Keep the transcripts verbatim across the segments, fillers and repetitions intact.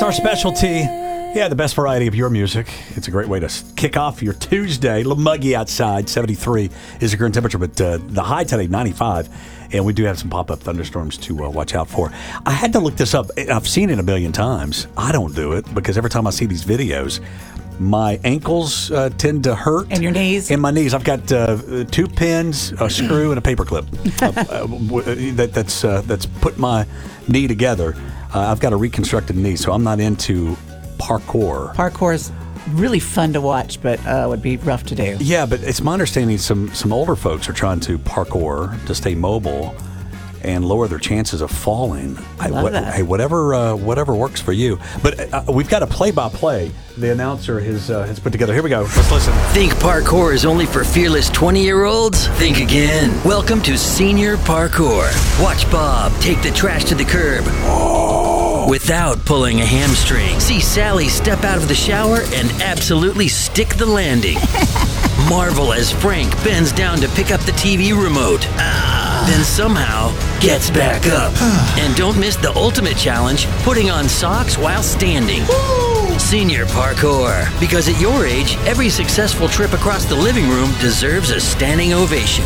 That's our specialty. Yeah, the best variety of your music. It's a great way to kick off your Tuesday. A little muggy outside. seventy-three is the current temperature, but uh, the high today, ninety-five. And we do have some pop-up thunderstorms to uh, watch out for. I had to look this up. I've seen it a million times. I don't do it because every time I see these videos, my ankles uh, tend to hurt. And your knees? And my knees. I've got uh, two pins, a screw, and a paper clip. uh, uh, that, that's, uh, that's put my knee together. Uh, I've got a reconstructed knee, so I'm not into parkour. Parkour is really fun to watch, but uh, would be rough to do. Yeah, but it's my understanding some some older folks are trying to parkour to stay mobile and lower their chances of falling. I love what, that. Hey, whatever uh, whatever works for you. But uh, we've got a play-by-play the announcer has uh, has put together. Here we go. Let's listen. Think parkour is only for fearless twenty-year-olds? Think again. Welcome to Senior Parkour. Watch Bob take the trash to the curb. Without pulling a hamstring. See Sally step out of the shower and absolutely stick the landing. Marvel as Frank bends down to pick up the T V remote. Ah, then somehow gets back up. And don't miss the ultimate challenge, putting on socks while standing. Woo! Senior Parkour. Because at your age, every successful trip across the living room deserves a standing ovation.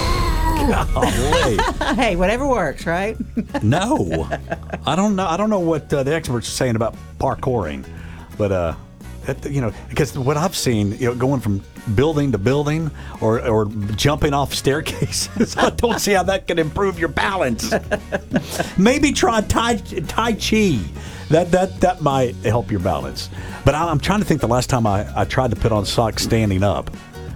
Golly. Hey, whatever works, right? No, I don't know. I don't know what uh, the experts are saying about parkouring, but uh, that, you know, because what I've seen, you know, going from building to building or or jumping off staircases, I don't see how that can improve your balance. Maybe try tai tai chi. That that that might help your balance. But I'm trying to think the last time I, I tried to put on socks standing up.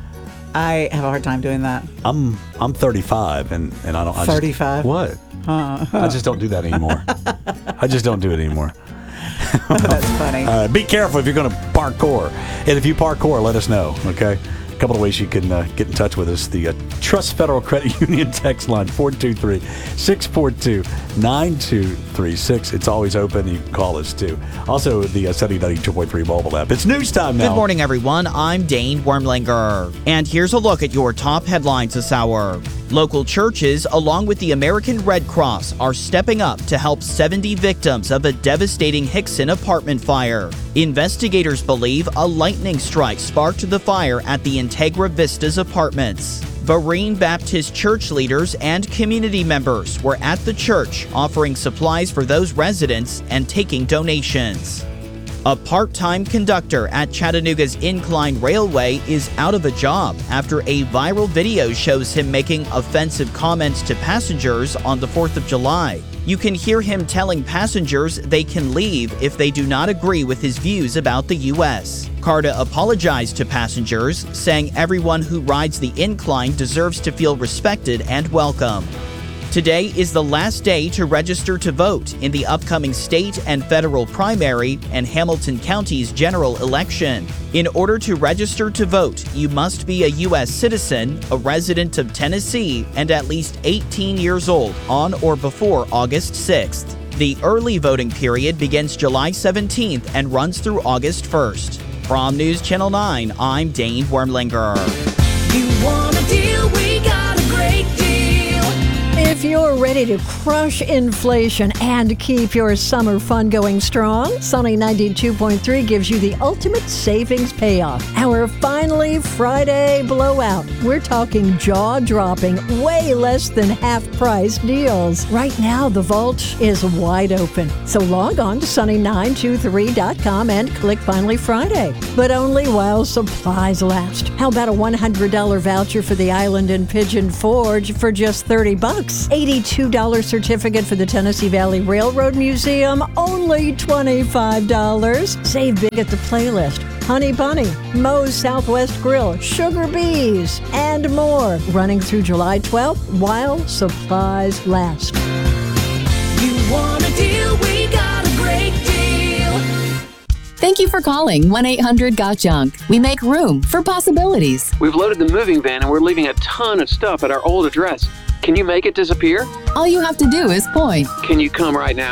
I have a hard time doing that. I'm I'm thirty-five and, and I don't. I thirty-five? Just, what? Uh, I just don't do that anymore. I just don't do it anymore. That's funny. Uh, be careful if you're going to parkour. And if you parkour, let us know, okay? A couple of ways you can uh, get in touch with us. The uh, Trust Federal Credit Union text line, four two three, six four two, nine two three six. It's always open. You can call us, too. Also, the uh, seventy ninety-two point three mobile app. It's news time now. Good morning, everyone. I'm Dane Wormlinger. And here's a look at your top headlines this hour. Local churches, along with the American Red Cross, are stepping up to help seventy victims of a devastating Hickson apartment fire. Investigators believe a lightning strike sparked the fire at the Integra Vistas apartments. Berean Baptist church leaders and community members were at the church offering supplies for those residents and taking donations. A part-time conductor at Chattanooga's Incline Railway is out of a job after a viral video shows him making offensive comments to passengers on the fourth of July. You can hear him telling passengers they can leave if they do not agree with his views about the U S. CARTA apologized to passengers, saying everyone who rides the incline deserves to feel respected and welcome. Today is the last day to register to vote in the upcoming state and federal primary and Hamilton County's general election. In order to register to vote, you must be a U S citizen, a resident of Tennessee, and at least eighteen years old on or before August sixth. The early voting period begins July seventeenth and runs through August first. From News Channel nine, I'm Dane Wormlinger. You want a deal? We got a great deal. If you're ready to crush inflation and keep your summer fun going strong, Sunny ninety-two point three gives you the ultimate savings payoff. Our Finally Friday blowout. We're talking jaw-dropping, way less than half-price deals. Right now, the vault is wide open. So log on to sunny nine two three dot com and click Finally Friday. But only while supplies last. How about a one hundred dollars voucher for the Island and Pigeon Forge for just thirty bucks? eighty-two dollars certificate for the Tennessee Valley Railroad Museum, only twenty-five dollars. Save big at the Playlist, Honey Bunny, Moe's Southwest Grill, Sugar Bees, and more. Running through July twelfth while supplies last. You want a deal? We got a great deal. Thank you for calling one eight hundred got junk. We make room for possibilities. We've loaded the moving van and we're leaving a ton of stuff at our old address. Can you make it disappear? All you have to do is point. Can you come right now?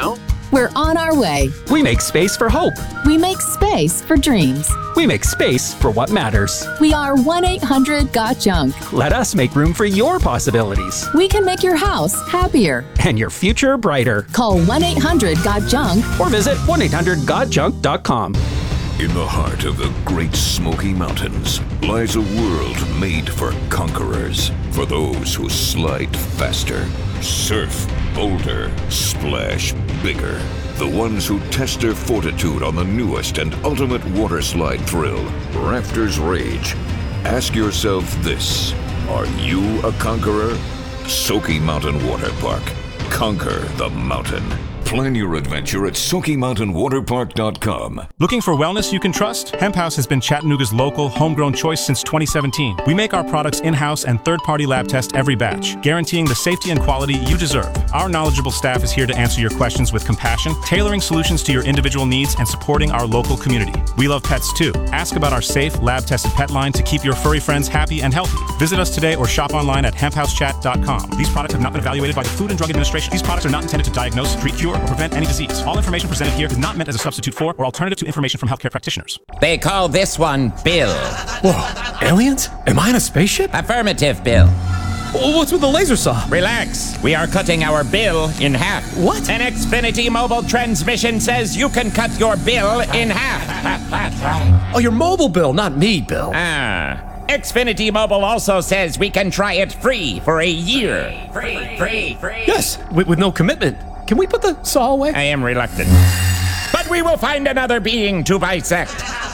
We're on our way. We make space for hope. We make space for dreams. We make space for what matters. We are one eight hundred got junk. Let us make room for your possibilities We can make your house happier. and your future brighter. Call one eight hundred got junk. Or visit one eight hundred got junk dot com. In the heart of the Great Smoky Mountains lies a world made for conquerors, for those who slide faster, surf bolder, splash bigger. The ones who test their fortitude on the newest and ultimate water slide thrill, Rafters Rage. Ask yourself this: are you a conqueror? Soaky Mountain Water Park. Conquer the mountain. Plan your adventure at Soaky Mountain Water Park dot com. Looking for wellness you can trust? Hemp House has been Chattanooga's local, homegrown choice since twenty seventeen. We make our products in-house and third-party lab test every batch, guaranteeing the safety and quality you deserve. Our knowledgeable staff is here to answer your questions with compassion, tailoring solutions to your individual needs and supporting our local community. We love pets too. Ask about our safe, lab-tested pet line to keep your furry friends happy and healthy. Visit us today or shop online at hemp house chat dot com. These products have not been evaluated by the Food and Drug Administration. These products are not intended to diagnose, treat, cure, or prevent any disease. All information presented here is not meant as a substitute for or alternative to information from healthcare practitioners. They call this one Bill. Whoa, aliens? Am I in a spaceship? Affirmative, Bill. What's with the laser saw? Relax. We are cutting our bill in half. What? An Xfinity mobile transmission says you can cut your bill in half. Oh, your mobile bill, not me, Bill. Ah. Xfinity Mobile also says we can try it free for a year. Free, free, free. Yes, with, with no commitment. Can we put the saw away? I am reluctant. But we will find another being to bisect.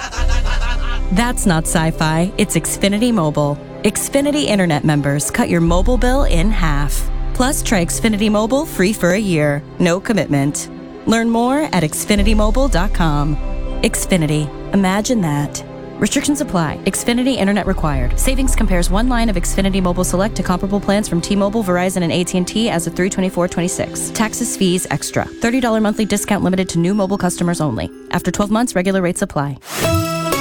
That's not sci-fi, it's Xfinity Mobile. Xfinity Internet members cut your mobile bill in half. Plus, try Xfinity Mobile free for a year. No commitment. Learn more at xfinity mobile dot com. Xfinity. Imagine that. Restrictions apply. Xfinity Internet required. Savings compares one line of Xfinity Mobile Select to comparable plans from T-Mobile, Verizon, and A T and T as of three twenty-four twenty-six. Taxes, fees, extra. thirty dollars monthly discount limited to new mobile customers only. After twelve months, regular rates apply.